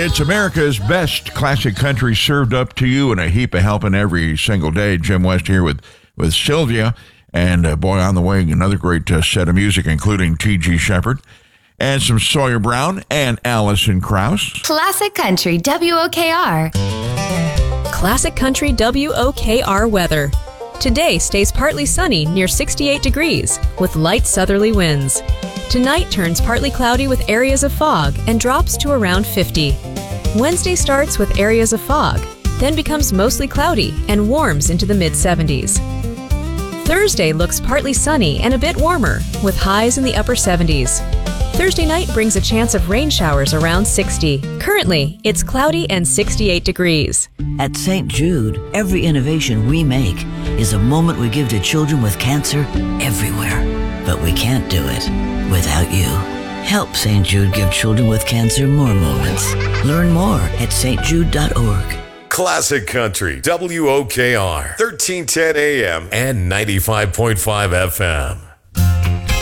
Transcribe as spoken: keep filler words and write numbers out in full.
It's America's best classic country served up to you in a heap of helping every single day. Jim West here with, with Sylvia. And uh, boy, on the way, another great uh, set of music, including T G Shepherd and some Sawyer Brown and Alison Krauss. Classic Country W O K R. Classic Country W O K R weather. Today stays partly sunny near sixty-eight degrees with light southerly winds. Tonight turns partly cloudy with areas of fog and drops to around fifty. Wednesday starts with areas of fog, then becomes mostly cloudy and warms into the mid seventies. Thursday looks partly sunny and a bit warmer with highs in the upper seventies. Thursday night brings a chance of rain showers around sixty. Currently, it's cloudy and sixty-eight degrees. At Saint Jude, every innovation we make is a moment we give to children with cancer everywhere. But we can't do it without you. Help Saint Jude give children with cancer more moments. Learn more at s t jude dot org. Classic Country W O K R, thirteen ten A M and ninety-five point five F M.